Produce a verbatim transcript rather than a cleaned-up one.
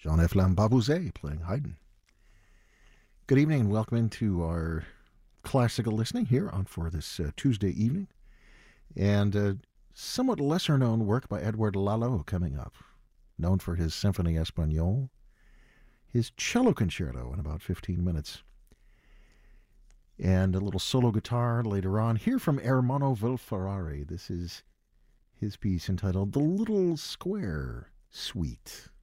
Jean-F. Lambavouze playing Haydn. Good evening and welcome into our classical listening here on for this uh, Tuesday evening. And uh, somewhat lesser known work by Edouard Lalo coming up, known for his Symphonie Espagnole, his cello concerto in about fifteen minutes, and a little solo guitar later on. Here from Ermanno Vilferrari, this is his piece entitled The Little Square Suite.